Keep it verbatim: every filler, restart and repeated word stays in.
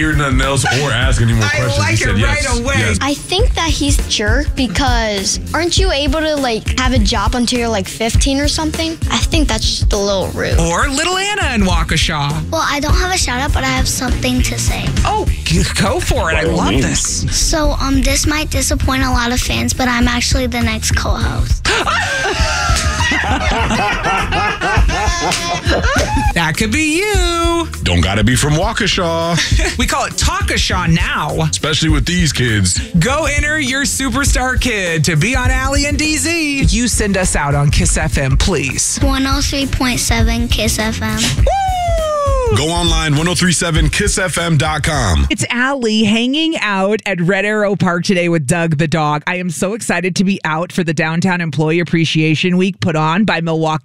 hear nothing else or ask any more I questions. like he said it yes, right away. yes. I think that he's a jerk because aren't you able to like have a job until you're like fifteen or something? I think that's just a little rude. Or little Anna in Waukesha. Well, I don't have a shout out, but I have something to say. Oh, g- go for it. I love this. So, um, this might disappoint a lot of fans, but I'm actually the next co-host. That could be you. Don't gotta be from Waukesha, We call it Talkashaw now. especially with these kids. Go enter your superstar kid to be on Allie and D Z. You send us out on Kiss F M, please. one oh three point seven Kiss F M. Woo! Go online, ten thirty-seven kiss f m dot com. It's Allie hanging out at Red Arrow Park today with Doug the dog. I am so excited to be out for the Downtown Employee Appreciation Week put on by Milwaukee